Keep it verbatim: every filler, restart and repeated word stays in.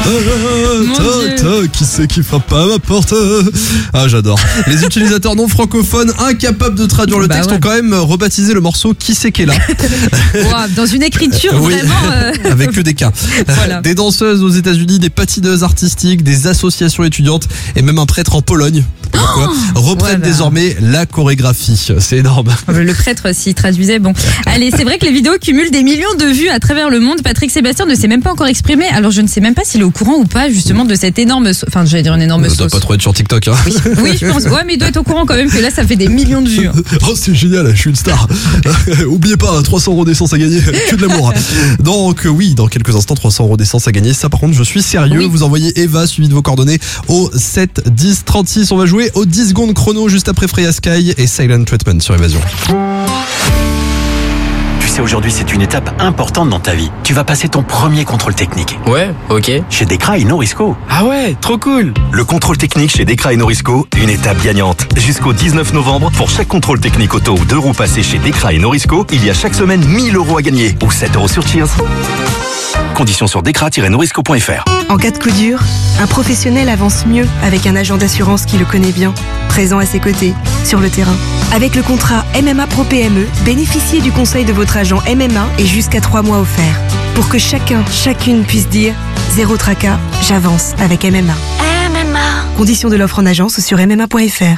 Mon ta, ta, qui c'est qui frappe à ma porte? Ah, j'adore. Les utilisateurs non francophones incapables de traduire le Bah texte ouais. ont quand même rebaptisé le morceau Qui c'est qui est là. Wow, dans une écriture Oui. vraiment. euh, Avec que des cas. Voilà. Des danseuses aux États-Unis, des patineuses artistiques, des associations étudiantes et même un prêtre en Pologne. Pourquoi reprennent ouais, bah. désormais la chorégraphie. C'est énorme. Le prêtre s'y traduisait. Bon, allez, c'est vrai que les vidéos cumulent des millions de vues à travers le monde. Patrick Sébastien ne s'est même pas encore exprimé. Alors je ne sais même pas s'il est au courant ou pas justement de cette énorme, sau- enfin j'allais dire une énorme Ça doit sauce. pas trop être sur TikTok. Hein. Oui, oui, je pense. Ouais, mais il doit être au courant quand même que là, ça fait des millions de vues. hein. Oh, c'est génial, je suis une star. Oubliez pas, trois cents euros d'essence à gagner, que de l'amour. Donc euh, oui, dans quelques instants, trois cents euros d'essence à gagner. Ça par contre, je suis sérieux. Oui. Vous envoyez Eva, suivi de vos coordonnées, au sept dix trente-six. On va jouer aux dix secondes chrono juste après Freya Sky et Silent Treatment sur Évasion. Tu sais, aujourd'hui, c'est une étape importante dans ta vie. Tu vas passer ton premier contrôle technique. Ouais, ok. Chez Decra et Norisco. Ah ouais, trop cool. Le contrôle technique chez Decra et Norisco, une étape gagnante. Jusqu'au dix-neuf novembre, pour chaque contrôle technique auto ou deux roues passées chez Decra et Norisco, il y a chaque semaine mille euros à gagner ou sept euros sur Cheers. Conditions sur decra tiret norisco point f r. En cas de coup dur, un professionnel avance mieux avec un agent d'assurance qui le connaît bien, présent à ses côtés, sur le terrain. Avec le contrat M M A Pro P M E, bénéficiez du conseil de votre agent M M A et jusqu'à trois mois offerts. Pour que chacun, chacune puisse dire « Zéro tracas, j'avance avec M M A ». Conditions de l'offre en agence sur m m a point f r.